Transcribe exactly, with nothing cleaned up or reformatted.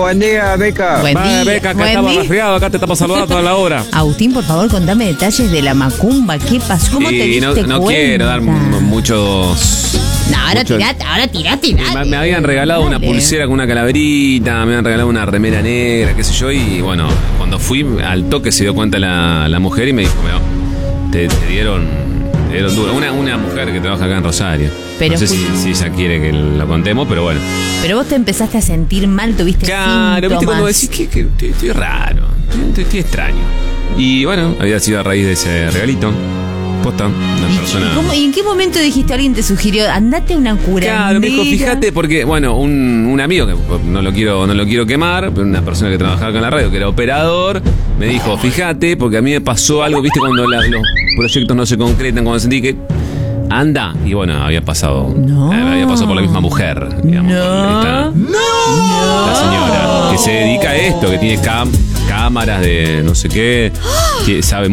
buen día, Beca. Buen Vaya, día. Beca, acá Buen estaba día. resfriado, acá te estamos saludando toda la hora. Agustín, por favor, contame detalles de la macumba. ¿Qué pasó? ¿Cómo te Y diste no, no cuenta? quiero dar m- muchos... No, ahora mucho- tirate, ahora tirate, tirate. Me, me habían regalado una Dale. pulsera con una calaverita, me habían regalado una remera negra, qué sé yo, y bueno, cuando fui al toque se dio cuenta la, la mujer y me dijo, "Bueno, te, te dieron, te dieron duro". Una, una mujer que trabaja acá en Rosario. Pero no sé si, escucha- si ella quiere que lo contemos, pero bueno. Pero vos te empezaste a sentir mal, tuviste Claro, viste síntomas. cuando decís que, que estoy, estoy raro, estoy, estoy extraño. Y bueno, había sido a raíz de ese regalito. Posta, una ¿Y, persona. cómo- y en qué momento dijiste, alguien te sugirió, andate a una curandera? Claro, me dijo, fíjate, porque, bueno, un, un amigo que no lo quiero, no lo quiero quemar, pero una persona que trabajaba con la radio, que era operador, me dijo, fíjate, porque a mí me pasó algo, viste, cuando la- los proyectos no se concretan, cuando sentí que anda, y bueno, había pasado, No. eh, había pasado por la misma mujer, digamos, No. por esta- la señora, que se dedica a esto, que tiene cam- cámaras de no sé qué, que sabe